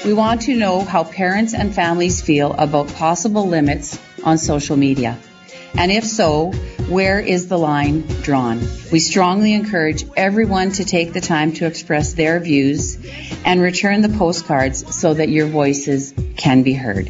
We want to know how parents and families feel about possible limits on social media. And if so, where is the line drawn? We strongly encourage everyone to take the time to express their views and return the postcards so that your voices can be heard.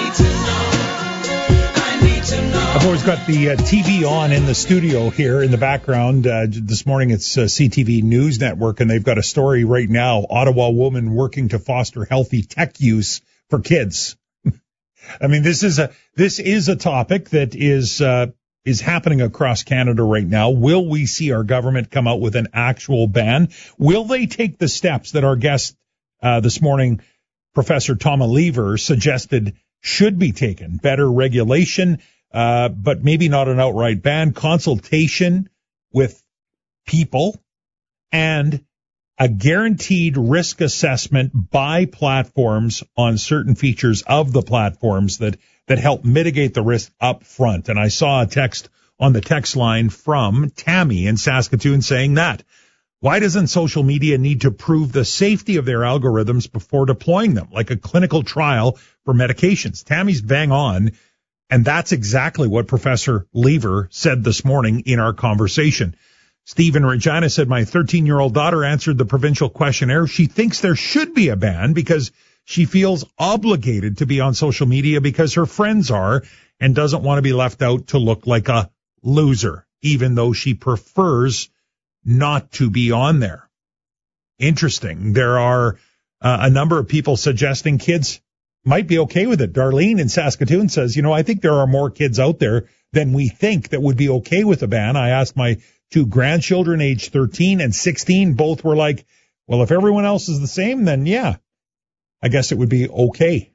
I've always got the TV on in the studio here in the background. This morning it's CTV News Network, and they've got a story right now. Ottawa woman working to foster healthy tech use for kids. I mean, this is a topic that is happening across Canada right now. Will we see our government come out with an actual ban? Will they take the steps that our guest this morning, Professor Thomas Lever, suggested should be taken? Better regulation, but maybe not an outright ban, consultation with people, and a guaranteed risk assessment by platforms on certain features of the platforms that help mitigate the risk up front. And I saw a text on the text line from Tammy in Saskatoon saying that. Why doesn't social media need to prove the safety of their algorithms before deploying them, like a clinical trial for medications? Tammy's bang on, and that's exactly what Professor Lever said this morning in our conversation. Steve in Regina said, my 13-year-old daughter answered the provincial questionnaire. She thinks there should be a ban because she feels obligated to be on social media because her friends are, and doesn't want to be left out to look like a loser, even though she prefers not to be on there. Interesting. There are a number of people suggesting kids might be okay with it. Darlene in Saskatoon says, I think there are more kids out there than we think that would be okay with a ban. I asked my two grandchildren, aged 13 and 16, both were like, well, if everyone else is the same, then yeah, I guess it would be okay.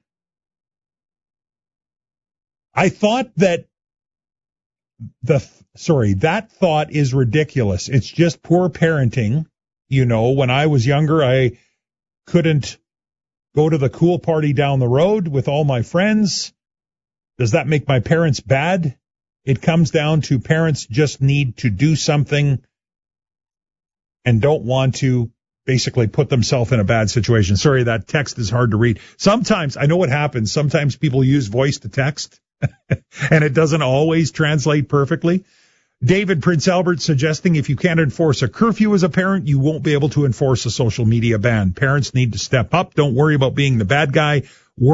I thought that that thought is ridiculous. It's just poor parenting. When I was younger, I couldn't go to the cool party down the road with all my friends. Does that make my parents bad? It comes down to parents just need to do something and don't want to basically put themselves in a bad situation. Sorry, that text is hard to read. Sometimes, I know what happens. Sometimes people use voice to text, and it doesn't always translate perfectly. David, Prince Albert, suggesting if you can't enforce a curfew as a parent, you won't be able to enforce a social media ban. Parents need to step up. Don't worry about being the bad guy.